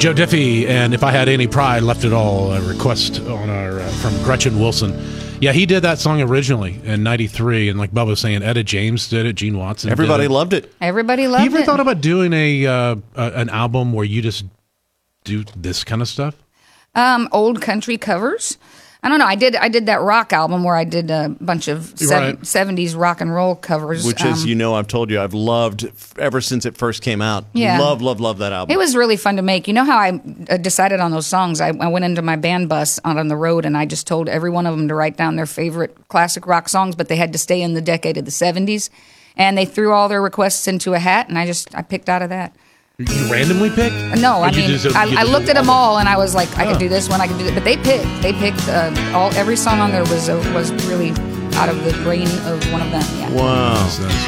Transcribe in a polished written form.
Joe Diffie, and If I Had Any Pride, Left It All, a request on our from Gretchen Wilson. Yeah, he did that song originally in '93, and like Bubba was saying, Etta James did it, Gene Watson. Everybody loved it. Everybody loved it. You ever thought about doing an album where you just do this kind of stuff? Old country covers. I don't know. I did that rock album where I did a bunch of 70s rock and roll covers. Which, as you know, I've told you, I've loved ever since it first came out. Yeah. Love that album. It was really fun to make. You know how I decided on those songs? I went into my band bus out on the road, and I just told every one of them to write down their favorite classic rock songs, but they had to stay in the decade of the 70s. And they threw all their requests into a hat, and I picked out of that. You randomly picked? No, I mean, I looked at them all, and I was like, I could do this one, I could do that. But they picked every song on there was really out of the brain of one of them. Yeah. Wow. That's nice.